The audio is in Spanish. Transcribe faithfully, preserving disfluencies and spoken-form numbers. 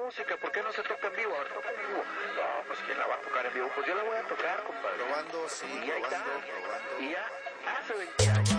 música, ¿por qué no se toca en vivo? Ahora toca en vivo. No, pues ¿quién la va a tocar en vivo? Pues yo la voy a tocar, compadre. Probando, sí, y ahí probando, está. probando. Y ya hace veinte años.